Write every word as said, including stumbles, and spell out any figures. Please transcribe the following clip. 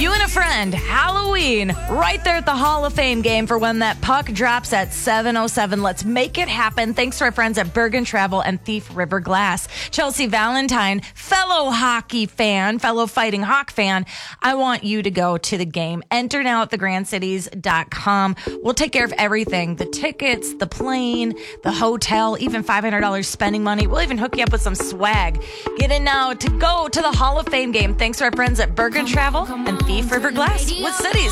You and a friend, Halloween, right there at the Hall of Fame game for when that puck drops at seven oh seven. Let's make it happen. Thanks to our friends at Bergen Travel and Thief River Glass. Chelsea Valentine, fellow hockey fan, fellow Fighting Hawk fan, I want you to go to the game. Enter now at the grand cities dot com. We'll take care of everything. The tickets, the plane, the hotel, even five hundred dollars spending money. We'll even hook you up with some swag. Get in now to go to the Hall of Fame game. Thanks to our friends at Bergen Travel and Thief River Glass with cities.